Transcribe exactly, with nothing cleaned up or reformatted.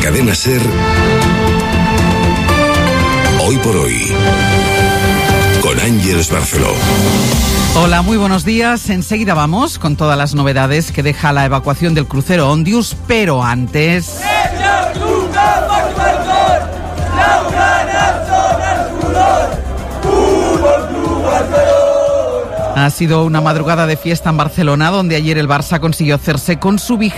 Cadena SER, Hoy por Hoy, con Ángeles Barceló. Hola, muy buenos días. Enseguida vamos con todas las novedades que deja la evacuación del crucero Ondius, pero antes... Ha sido una madrugada de fiesta en Barcelona, donde ayer el Barça consiguió hacerse con su vigésimo